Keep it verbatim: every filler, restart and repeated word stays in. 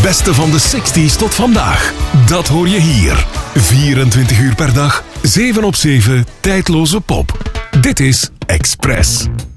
Het beste van de zestig's tot vandaag. Dat hoor je hier. vierentwintig uur per dag, zeven op zeven, tijdloze pop. Dit is Express.